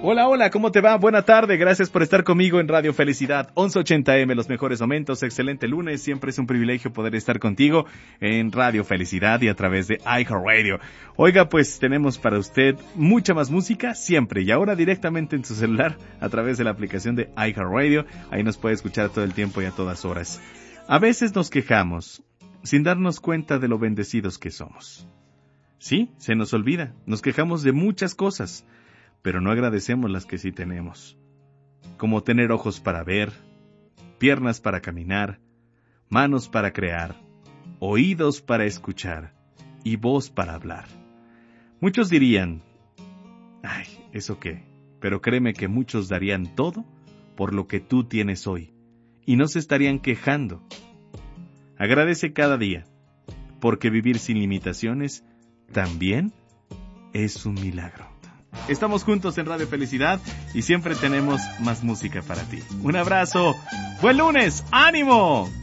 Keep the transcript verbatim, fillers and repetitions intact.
Hola, hola, ¿cómo te va? Buena tarde, gracias por estar conmigo en Radio Felicidad, once ochenta eme, los mejores momentos, excelente lunes, siempre es un privilegio poder estar contigo en Radio Felicidad y a través de iHeartRadio. Oiga, pues tenemos para usted mucha más música siempre y ahora directamente en su celular a través de la aplicación de iHeartRadio, ahí nos puede escuchar todo el tiempo y a todas horas. A veces nos quejamos sin darnos cuenta de lo bendecidos que somos. Sí, se nos olvida, nos quejamos de muchas cosas, pero no agradecemos las que sí tenemos, como tener ojos para ver, piernas para caminar, manos para crear, oídos para escuchar y voz para hablar. Muchos dirían, ay, ¿eso qué? Pero créeme que muchos darían todo por lo que tú tienes hoy y no se estarían quejando. Agradece cada día, porque vivir sin limitaciones también es un milagro. Estamos juntos en Radio Felicidad y siempre tenemos más música para ti. Un abrazo. ¡Buen lunes! ¡Ánimo!